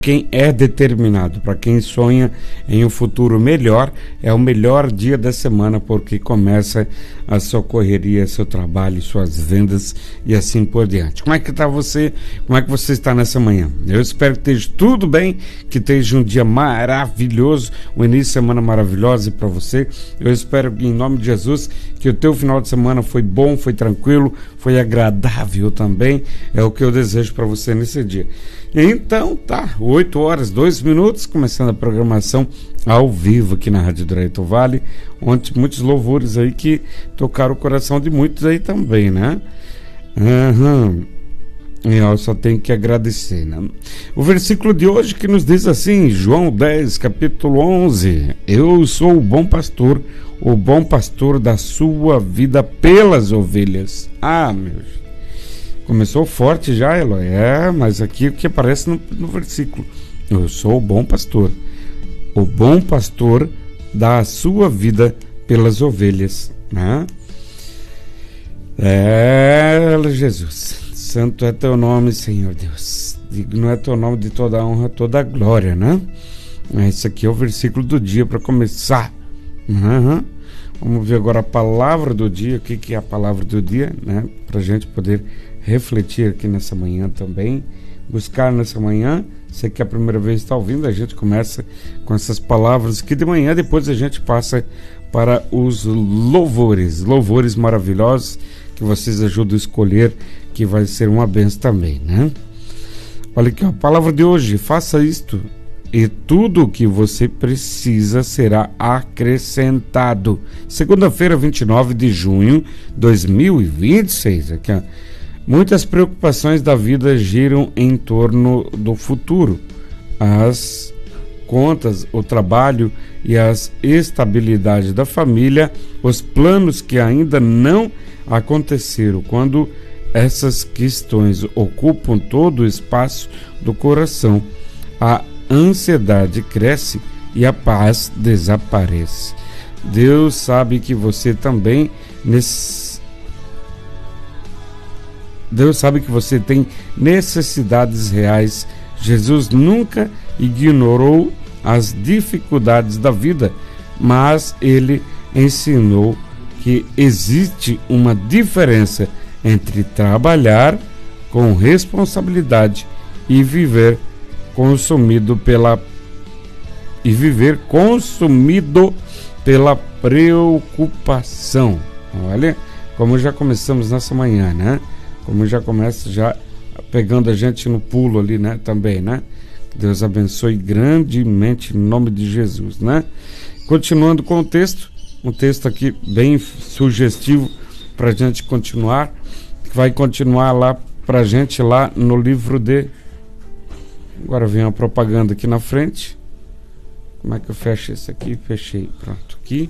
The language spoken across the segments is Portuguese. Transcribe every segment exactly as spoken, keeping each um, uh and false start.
Quem é determinado, para quem sonha em um futuro melhor, é o melhor dia da semana, porque começa a sua correria, seu trabalho, suas vendas e assim por diante. Como é que está você? Como é que você está nessa manhã? Eu espero que esteja tudo bem, que esteja um dia maravilhoso, um início de semana maravilhoso para você. Eu espero que, em nome de Jesus, que o teu final de semana foi bom, foi tranquilo, foi agradável também. É o que eu desejo para você nesse dia. Então tá, oito horas, dois minutos, começando a programação ao vivo aqui na Rádio Direito Vale, onde muitos louvores aí que tocaram o coração de muitos aí também, né? Uhum. E eu só tenho que agradecer, né? O versículo de hoje que nos diz assim, João dez, capítulo onze: Eu sou o bom pastor, o bom pastor da sua vida pelas ovelhas. Ah, meu Deus. Começou forte já, Eloy. É, mas aqui o que aparece no, no versículo: Eu sou o bom pastor. O bom pastor dá a sua vida pelas ovelhas, né? É, Jesus. Santo é teu nome, Senhor Deus. Digno é teu nome de toda a honra, toda a glória, né? Esse aqui é o versículo do dia para começar. Uhum. Vamos ver agora a palavra do dia. O que, que é a palavra do dia, né? Para a gente poder refletir aqui nessa manhã também, buscar nessa manhã. Você que é a primeira vez está ouvindo, a gente começa com essas palavras que de manhã, depois a gente passa para os louvores, louvores maravilhosos que vocês ajudam a escolher, que vai ser uma bênção também, né? Olha aqui, a palavra de hoje: faça isto e tudo o que você precisa será acrescentado. Segunda-feira, vinte e nove de junho de dois mil e vinte e seis, aqui, ó. Muitas preocupações da vida giram em torno do futuro. As contas, o trabalho e as estabilidades da família, os planos que ainda não aconteceram. Quando essas questões ocupam todo o espaço do coração, a ansiedade cresce e a paz desaparece. Deus sabe que você também necessita Deus sabe que você tem necessidades reais. Jesus nunca ignorou as dificuldades da vida, mas ele ensinou que existe uma diferença entre trabalhar com responsabilidade e viver consumido pela e viver consumido pela preocupação. Olha como já começamos nessa manhã, né? Como já começa já pegando a gente no pulo ali, né? Também, né? Deus abençoe grandemente em nome de Jesus, né? Continuando com o texto, um texto aqui bem sugestivo para a gente continuar, que vai continuar lá para a gente lá no livro de... Agora vem uma propaganda aqui na frente. Como é que eu fecho esse aqui? Fechei, pronto, aqui.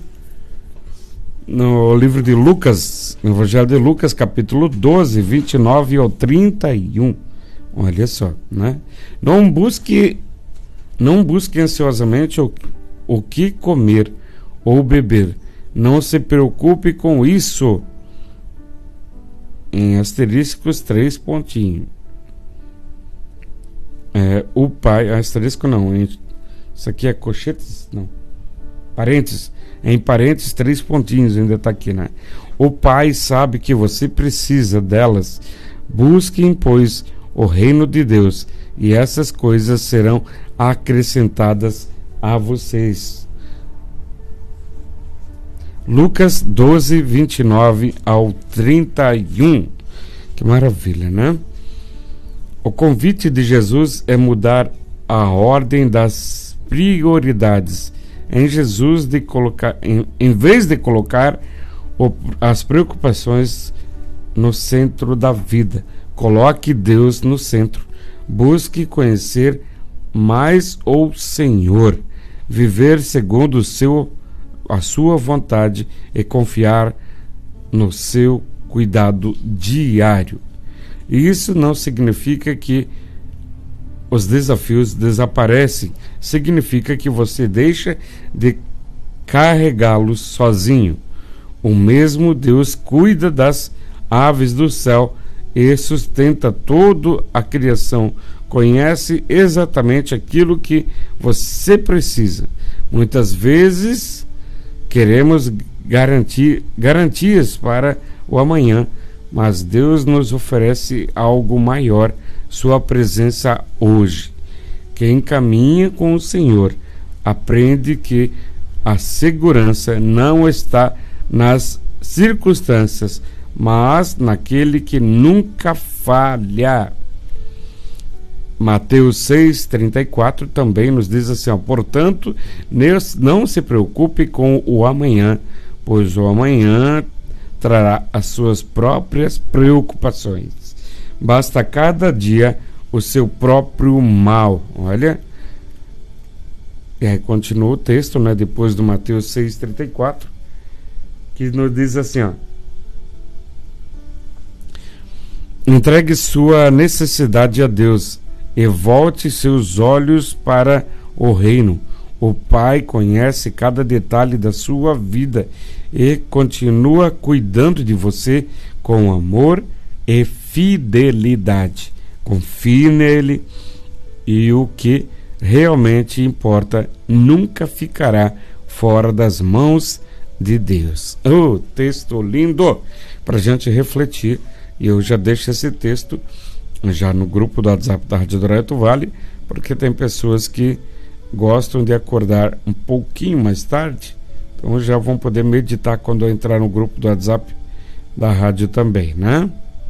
No livro de Lucas, no Evangelho de Lucas, capítulo doze, vinte e nove ao trinta e um. Olha só, né? Não busque, não busque ansiosamente o, o que comer ou beber. Não se preocupe com isso. Em asteriscos, três pontinhos. É, o pai, asterisco não, em, isso aqui é cochetes? Não. Parênteses. Em parênteses, três pontinhos ainda está aqui, né? O Pai sabe que você precisa delas. Busquem, pois, o reino de Deus, e essas coisas serão acrescentadas a vocês. Lucas doze, vinte e nove ao trinta e um. Que maravilha, né? O convite de Jesus é mudar a ordem das prioridades. Em Jesus, de colocar, em, em vez de colocar o, as preocupações no centro da vida, coloque Deus no centro. Busque conhecer mais o Senhor, viver segundo o seu, a sua vontade e confiar no seu cuidado diário. E isso não significa que os desafios desaparecem, significa que você deixa de carregá-los sozinho. O mesmo Deus cuida das aves do céu e sustenta toda a criação conhece exatamente aquilo que você precisa. Muitas vezes queremos garantir, garantias para o amanhã, mas Deus nos oferece algo maior, sua presença hoje. Quem caminha com o Senhor aprende que a segurança não está nas circunstâncias, mas naquele que nunca falha. Mateus seis, trinta e quatro também nos diz assim, ó, portanto, não se preocupe com o amanhã, pois o amanhã trará as suas próprias preocupações. Basta cada dia o seu próprio mal. Olha, e aí continua o texto, né, depois do Mateus seis, trinta e quatro, que nos diz assim, ó, entregue sua necessidade a Deus e volte seus olhos para o reino. O Pai conhece cada detalhe da sua vida e continua cuidando de você com amor e fidelidade. Confie nele e o que realmente importa nunca ficará fora das mãos de Deus. Oh, texto lindo para a gente refletir. E eu já deixo esse texto já no grupo do WhatsApp da Rádio Dourato Vale, porque tem pessoas que gostam de acordar um pouquinho mais tarde, então já vão poder meditar quando eu entrar no grupo do WhatsApp da rádio também, né?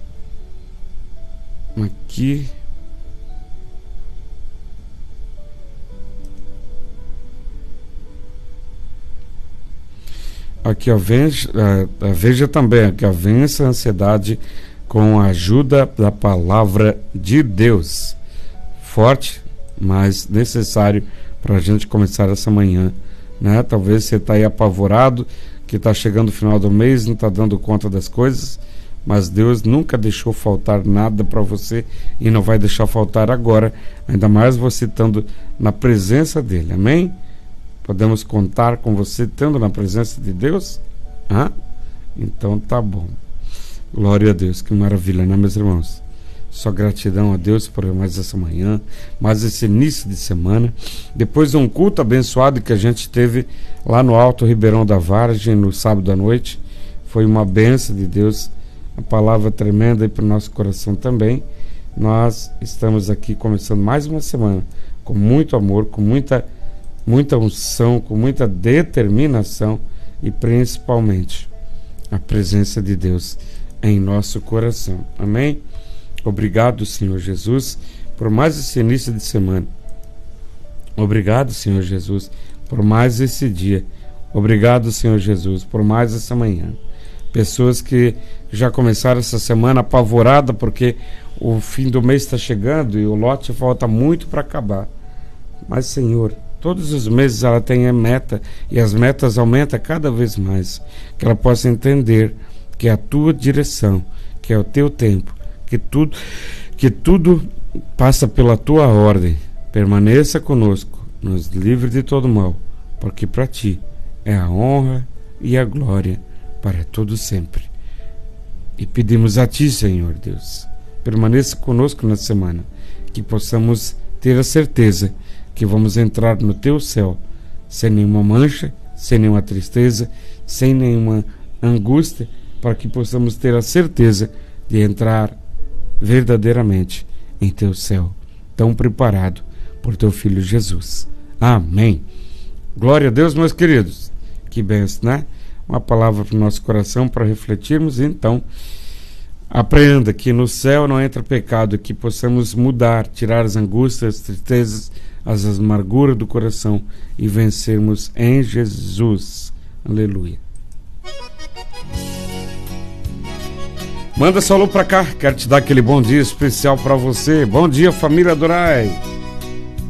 Aqui aqui ó, veja, uh, veja também aqui, ó, vença a ansiedade com a ajuda da palavra de Deus. Forte, mas necessário para a gente começar essa manhã, né? Talvez você está aí apavorado, que está chegando o final do mês, não está dando conta das coisas, mas Deus nunca deixou faltar nada para você e não vai deixar faltar agora, ainda mais você estando na presença dele, amém? Podemos contar com você estando na presença de Deus? Ah? Então tá bom. Glória a Deus, que maravilha, né, meus irmãos? Só gratidão a Deus por mais essa manhã, mais esse início de semana. Depois de um culto abençoado que a gente teve lá no Alto Ribeirão da Vargem, no sábado à noite, foi uma bênção de Deus, uma palavra tremenda aí para o nosso coração também. Nós estamos aqui começando mais uma semana com muito amor, com muita, muita unção, com muita determinação e principalmente a presença de Deus em nosso coração. Amém? Obrigado, Senhor Jesus, por mais esse início de semana. Obrigado, Senhor Jesus, por mais esse dia. Obrigado, Senhor Jesus, por mais essa manhã. Pessoas que já começaram essa semana apavorada porque o fim do mês está chegando e o lote falta muito para acabar. Mas, Senhor, todos os meses ela tem a meta e as metas aumentam cada vez mais. Que ela possa entender que é a tua direção, que é o teu tempo, que tudo, que tudo passa pela tua ordem. Permaneça conosco, nos livre de todo mal, porque para ti é a honra e a glória para todo sempre. E pedimos a ti, Senhor Deus, permaneça conosco na semana, que possamos ter a certeza que vamos entrar no teu céu sem nenhuma mancha, sem nenhuma tristeza, sem nenhuma angústia, para que possamos ter a certeza de entrar verdadeiramente em teu céu, tão preparado por teu Filho Jesus. Amém. Glória a Deus, meus queridos. Que bênção, né? Uma palavra para o nosso coração para refletirmos. Então, aprenda que no céu não entra pecado, que possamos mudar, tirar as angústias, as tristezas, as amarguras do coração e vencermos em Jesus. Aleluia. Manda seu alô pra cá, quero te dar aquele bom dia especial pra você. Bom dia, família Dorais.